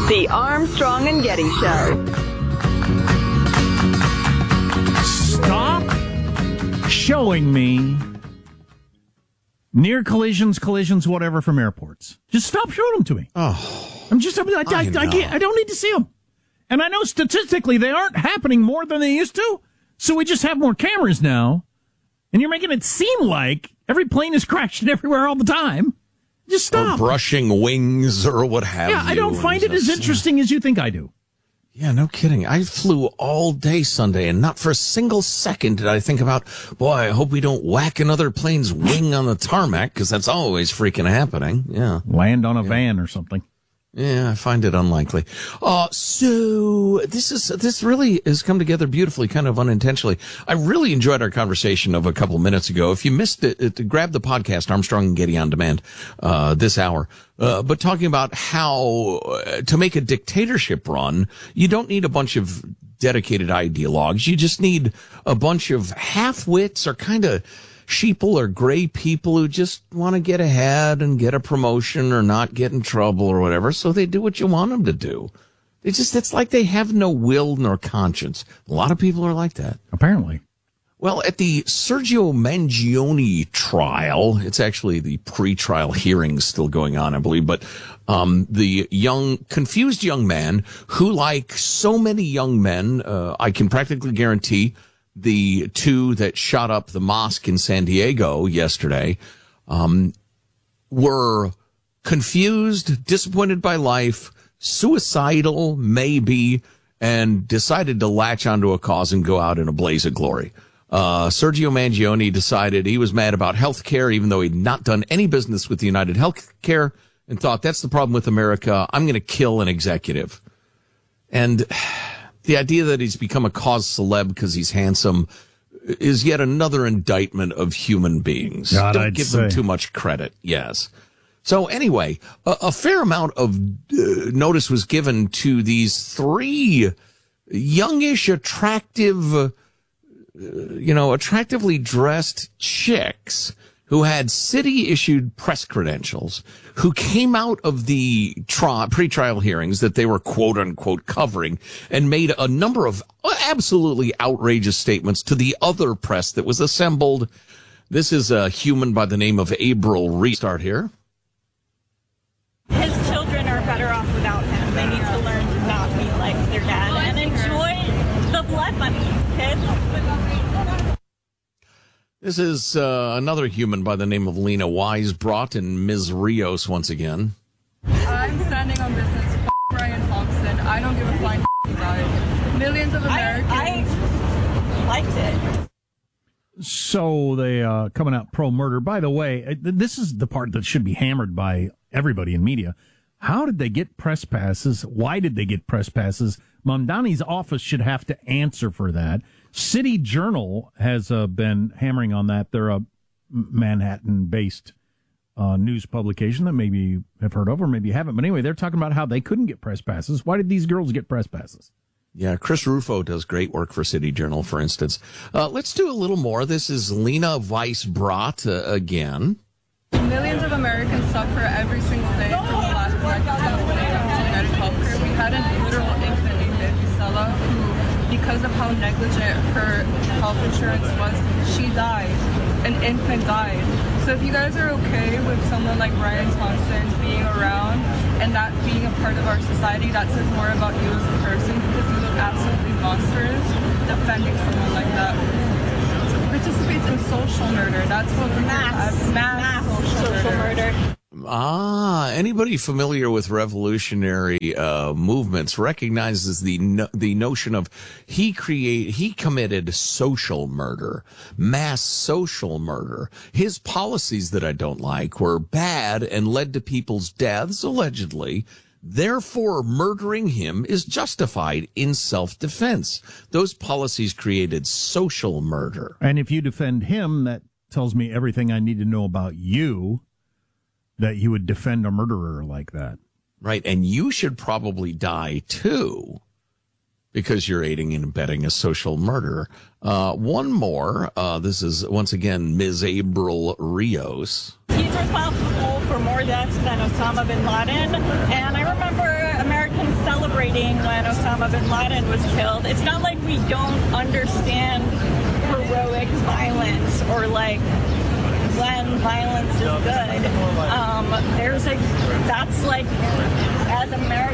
The Armstrong and Getty Show. Stop showing me near collisions, whatever from airports. Just stop showing them to me. Oh, I don't need to see them. And I know statistically they aren't happening more than they used to. So we just have more cameras now. And you're making it seem like every plane is crashing everywhere all the time. Just stop. Or brushing wings or what have you. Yeah, I don't find it as interesting as you think I do. Yeah, no kidding. I flew all day Sunday, and not for a single second did I think about, boy, I hope we don't whack another plane's wing on the tarmac, because that's always freaking happening. Yeah. Land on a van or something. Yeah, I find it unlikely. So this really has come together beautifully, kind of unintentionally. I really enjoyed our conversation of a couple minutes ago. If you missed it, grab the podcast, Armstrong and Getty on Demand, this hour. But talking about how to make a dictatorship run, you don't need a bunch of dedicated ideologues. You just need a bunch of half-wits or kind of sheeple or gray people who just want to get ahead and get a promotion or not get in trouble or whatever, so they do what you want them to do. It's like they have no will nor conscience. A lot of people are like that. Apparently. Well, at the Sergio Mangione trial, it's actually the pre-trial hearings still going on, I believe, but the confused young man who, like so many young men, I can practically guarantee the two that shot up the mosque in San Diego yesterday, were confused, disappointed by life, suicidal, maybe, and decided to latch onto a cause and go out in a blaze of glory. Sergio Mangione decided he was mad about health care, even though he'd not done any business with the United Healthcare, and thought, that's the problem with America. I'm going to kill an executive. And the idea that he's become a cause celeb because he's handsome is yet another indictment of human beings. Don't give them too much credit. Yes. So anyway, a fair amount of notice was given to these three youngish, attractively dressed chicks who had city-issued press credentials, who came out of the pre-trial hearings that they were quote-unquote covering and made a number of absolutely outrageous statements to the other press that was assembled. This is a human by the name of April Restart here. His children are better off without him. They need to learn to not be like their dad and enjoy the blood money, kids. This is another human by the name of Lena Wise, brought in Ms. Rios once again. I'm standing on business. Brian Thompson. I don't give a flying he died. Millions of Americans. I liked it. So they coming out pro-murder. By the way, this is the part that should be hammered by everybody in media. How did they get press passes? Why did they get press passes? Mamdani's office should have to answer for that. City Journal has been hammering on that. They're a Manhattan-based news publication that maybe you have heard of or maybe you haven't. But anyway, they're talking about how they couldn't get press passes. Why did these girls get press passes? Yeah, Chris Rufo does great work for City Journal, for instance. Let's do a little more. This is Lena Weiss-Brott again. Millions of Americans suffer every single day from the lack of negligence when it comes to United Healthcare. We had a literal infant named Gisela who, because of how negligent her health insurance was, she died. An infant died. So if you guys are okay with someone like Brian Thompson being around and that being a part of our society, that says more about you as a person, because you look absolutely monstrous defending someone like that. Participates in social murder. That's what we mass social murder. Anybody familiar with revolutionary movements recognizes the notion of he committed social murder, mass social murder. His policies that I don't like were bad and led to people's deaths, allegedly. Therefore, murdering him is justified in self-defense. Those policies created social murder. And if you defend him, that tells me everything I need to know about you, that you would defend a murderer like that. Right, and you should probably die, too, because you're aiding and abetting a social murderer. One more. This is, once again, Ms. April Rios. He's responsible for more deaths than Osama bin Laden. And I remember Americans working when Osama bin Laden was killed. It's not like we don't understand heroic violence or like when violence is good. That's like, as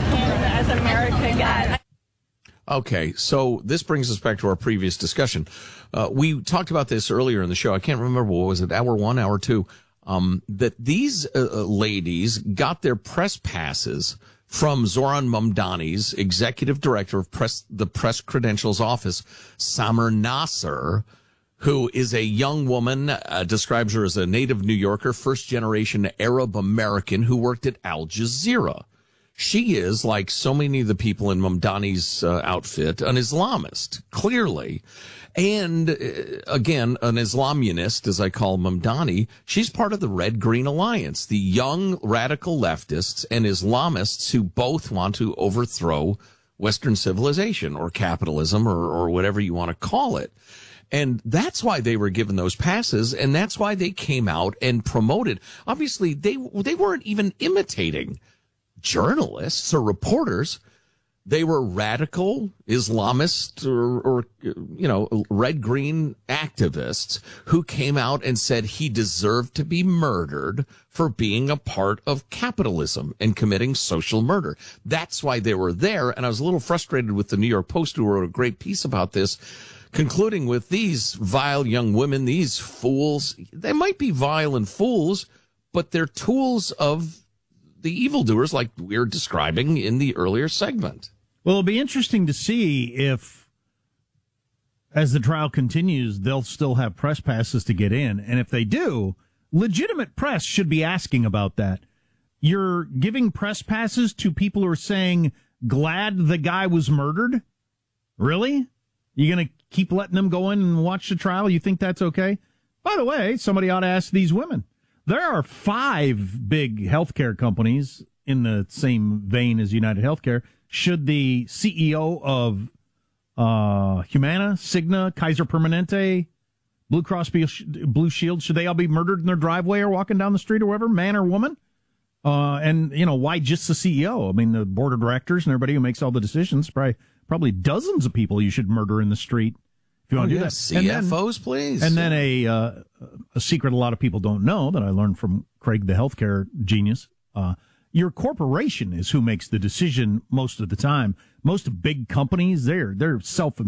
America gets. Okay, so this brings us back to our previous discussion. We talked about this earlier in the show. I can't remember, what was it, hour 1, hour 2, that these ladies got their press passes from Zoran Mamdani's executive director of the Press Credentials Office, Samar Nasser, who is a young woman, describes her as a native New Yorker, first-generation Arab American who worked at Al Jazeera. She is, like so many of the people in Mamdani's outfit, an Islamist, clearly. And, again, an Islamunist, as I call Mamdani. She's part of the Red-Green Alliance, the young radical leftists and Islamists who both want to overthrow Western civilization or capitalism or whatever you want to call it. And that's why they were given those passes, and that's why they came out and promoted. Obviously, they weren't even imitating journalists or reporters. They were radical Islamist or red-green activists who came out and said he deserved to be murdered for being a part of capitalism and committing social murder. That's why they were there. And I was a little frustrated with the New York Post, who wrote a great piece about this, concluding with these vile young women, these fools. They might be vile and fools, but they're tools of the evildoers, like we're describing in the earlier segment. Well, it'll be interesting to see if, as the trial continues, they'll still have press passes to get in. And if they do, legitimate press should be asking about that. You're giving press passes to people who are saying, glad the guy was murdered? Really? You going to keep letting them go in and watch the trial? You think that's okay? By the way, somebody ought to ask these women. There are 5 big healthcare companies in the same vein as United Healthcare. Should the CEO of Humana, Cigna, Kaiser Permanente, Blue Cross Blue Shield, should they all be murdered in their driveway or walking down the street or whatever, man or woman? And, why just the CEO? I mean, the board of directors and everybody who makes all the decisions, probably dozens of people you should murder in the street. If you want to do that. CFOs, please. And then a secret a lot of people don't know that I learned from Craig, the healthcare genius. Your corporation is who makes the decision most of the time. Most big companies, they hire a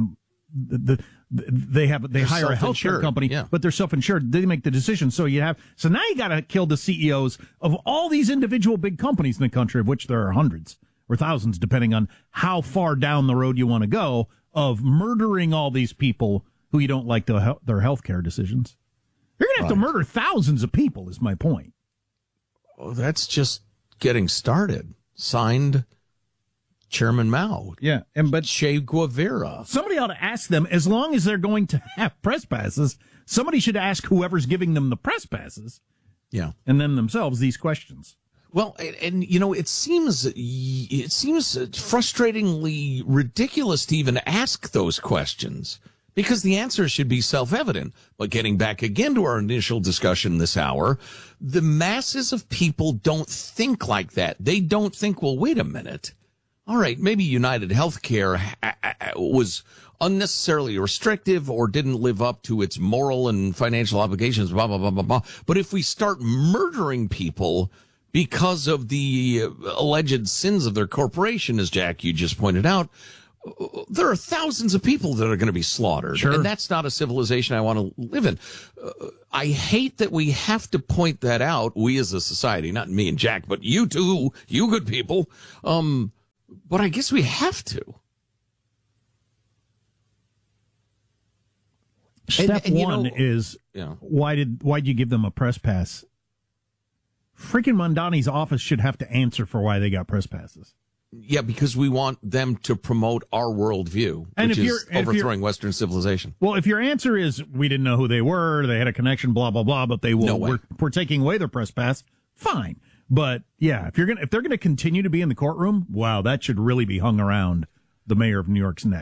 healthcare company, yeah, but they're self-insured. They make the decision. So now you got to kill the CEOs of all these individual big companies in the country, of which there are hundreds or thousands, depending on how far down the road you want to go, of murdering all these people who you don't like their healthcare decisions. You're going to have to murder thousands of people, is my point. Oh, that's just getting started. Signed, Chairman Mao. Yeah, but Che Guevara. Somebody ought to ask them, as long as they're going to have press passes, somebody should ask whoever's giving them the press passes, yeah, and them themselves, these questions. Well, and it seems frustratingly ridiculous to even ask those questions, because the answer should be self-evident. But getting back again to our initial discussion this hour, the masses of people don't think like that. They don't think, well, wait a minute. All right, maybe United Healthcare was unnecessarily restrictive or didn't live up to its moral and financial obligations, blah, blah, blah, blah, blah. But if we start murdering people because of the alleged sins of their corporation, as Jack, you just pointed out, there are thousands of people that are going to be slaughtered. Sure. And that's not a civilization I want to live in. I hate that we have to point that out, we as a society, not me and Jack, but you too, you good people. But I guess we have to. Step one is, why'd you give them a press pass? Freaking Mamdani's office should have to answer for why they got press passes. Yeah, because we want them to promote our worldview, which is overthrowing Western civilization. Well, if your answer is we didn't know who they were, they had a connection, blah blah blah, but we're taking away their press pass, fine. But yeah, if they're gonna continue to be in the courtroom, wow, that should really be hung around the mayor of New York's neck.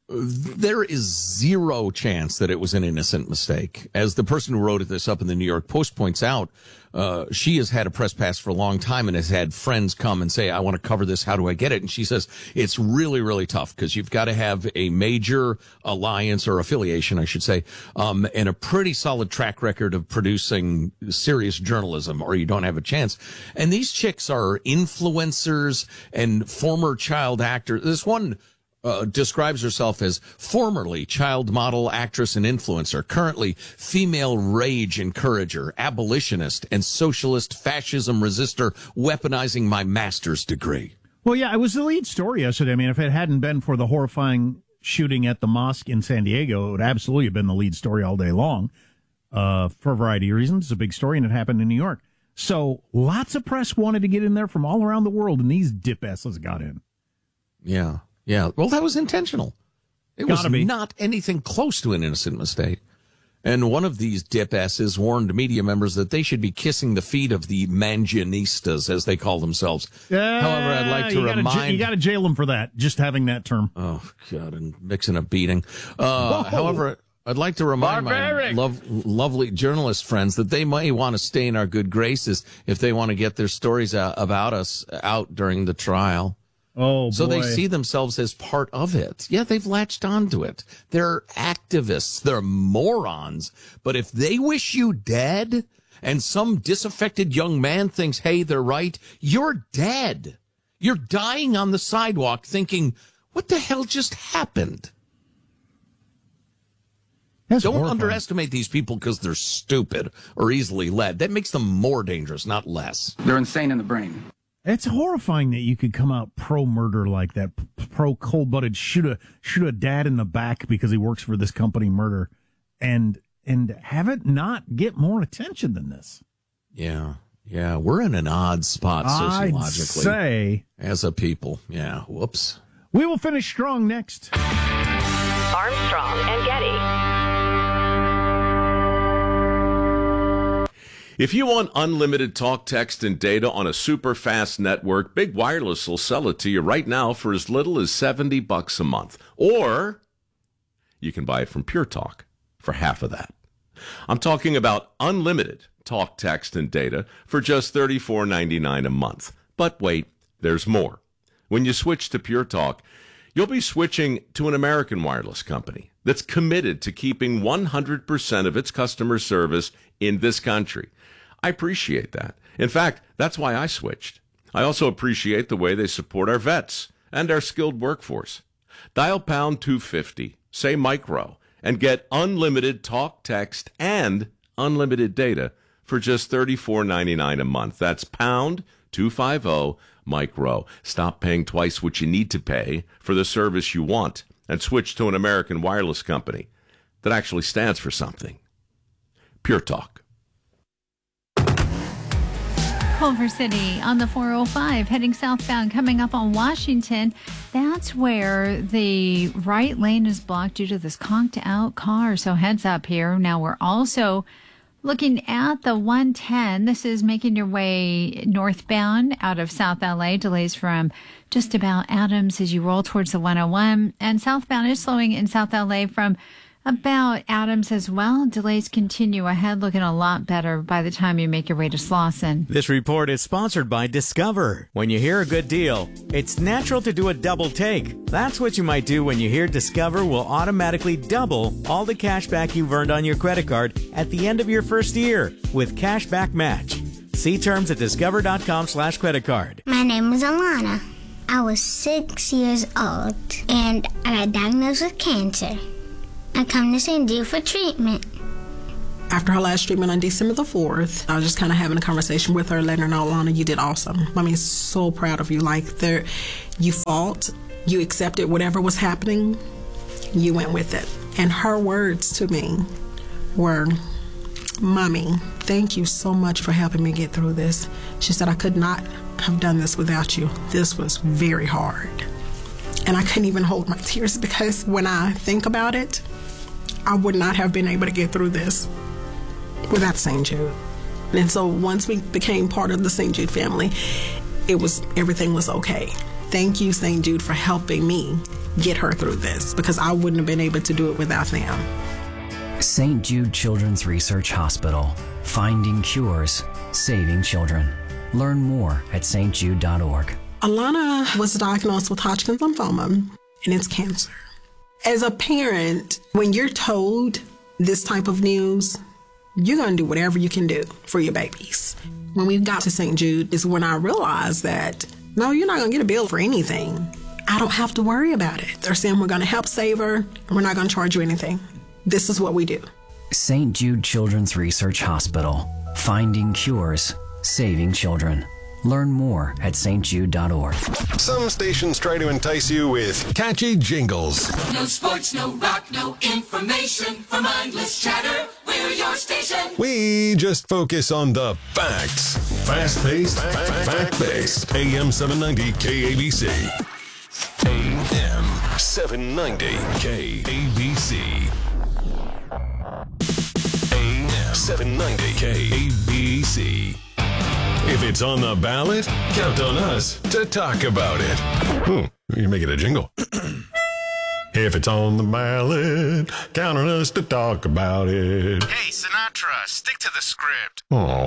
There is zero chance that it was an innocent mistake. As the person who wrote this up in the New York Post points out, she has had a press pass for a long time and has had friends come and say, I want to cover this. How do I get it? And she says it's really, really tough because you've got to have a major alliance or affiliation, I should say, and a pretty solid track record of producing serious journalism, or you don't have a chance. And these chicks are influencers and former child actors. This one describes herself as formerly child model, actress, and influencer, currently female rage encourager, abolitionist, and socialist fascism resistor, weaponizing my master's degree. Well, yeah, it was the lead story yesterday. I mean, if it hadn't been for the horrifying shooting at the mosque in San Diego, it would absolutely have been the lead story all day long, for a variety of reasons. It's a big story, and it happened in New York. So lots of press wanted to get in there from all around the world, and these dip asses got in. Yeah. Yeah, well, that was intentional. It was not anything close to an innocent mistake. And one of these dip asses warned media members that they should be kissing the feet of the Mangianistas, as they call themselves. However, I'd like to remind... You got to jail them for that, just having that term. Oh, God, and mixing a beating. However, I'd like to remind my lovely journalist friends that they may want to stay in our good graces if they want to get their stories about us out during the trial. Oh, boy. So they see themselves as part of it. Yeah, they've latched onto it. They're activists. They're morons. But if they wish you dead and some disaffected young man thinks, hey, they're right, you're dead. You're dying on the sidewalk thinking, what the hell just happened? Don't underestimate these people because they're stupid or easily led. That makes them more dangerous, not less. They're insane in the brain. It's horrifying that you could come out pro-murder like that, pro-cold-blooded, shoot a dad in the back because he works for this company murder, and have it not get more attention than this. Yeah, we're in an odd spot sociologically. I'd say. As a people. Yeah, whoops. We will finish strong next. Armstrong and Getty. If you want unlimited talk, text, and data on a super fast network, Big Wireless will sell it to you right now for as little as $70 a month. Or you can buy it from Pure Talk for half of that. I'm talking about unlimited talk, text, and data for just $34.99 a month. But wait, there's more. When you switch to Pure Talk, you'll be switching to an American wireless company that's committed to keeping 100% of its customer service in this country. I appreciate that. In fact, that's why I switched. I also appreciate the way they support our vets and our skilled workforce. Dial pound 250, say micro, and get unlimited talk, text, and unlimited data for just $34.99 a month. That's pound 250 micro. Stop paying twice what you need to pay for the service you want and switch to an American wireless company that actually stands for something. Pure Talk. Culver City on the 405 heading southbound coming up on Washington. That's where the right lane is blocked due to this conked out car. So heads up here. Now we're also looking at the 110. This is making your way northbound out of South LA. Delays from just about Adams as you roll towards the 101. And southbound is slowing in South LA from about Adams as well. Delays continue ahead, looking a lot better by the time you make your way to Slauson. This report is sponsored by Discover. When you hear a good deal, it's natural to do a double take. That's what you might do when you hear Discover will automatically double all the cash back you've earned on your credit card at the end of your first year with Cashback Match. See terms at discover.com/creditcard. My name is Alana. I was 6 years old and I got diagnosed with cancer. I come to San Diego for treatment. After her last treatment on December the 4th, I was just kind of having a conversation with her, letting her know, Alana, you did awesome. I mean, so proud of you. Like, you fought, you accepted whatever was happening, you went with it. And her words to me were, Mommy, thank you so much for helping me get through this. She said, I could not have done this without you. This was very hard. And I couldn't even hold my tears because when I think about it, I would not have been able to get through this without St. Jude. And so once we became part of the St. Jude family, everything was okay. Thank you, St. Jude, for helping me get her through this, because I wouldn't have been able to do it without them. St. Jude Children's Research Hospital. Finding cures, saving children. Learn more at stjude.org. Alana was diagnosed with Hodgkin's lymphoma, and it's cancer. As a parent, when you're told this type of news, you're going to do whatever you can do for your babies. When we got to St. Jude is when I realized that, no, you're not going to get a bill for anything. I don't have to worry about it. They're saying we're going to help save her, and we're not going to charge you anything. This is what we do. St. Jude Children's Research Hospital. Finding cures, saving children. Learn more at stjude.org. Some stations try to entice you with catchy jingles. No sports, no rock, no information. For mindless chatter, we're your station. We just focus on the facts. Fast-paced, fact-based. AM 790 KABC. AM 790 KABC. AM 790 KABC. If it's on the ballot, count on us to talk about it. You make it a jingle. If it's on the ballot, count on us to talk about it. Hey, Sinatra, stick to the script. Oh.